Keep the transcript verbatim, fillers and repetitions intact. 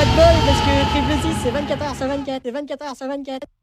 de bol parce que triple six c'est vingt-quatre heures sur vingt-quatre et vingt-quatre heures sur vingt-quatre.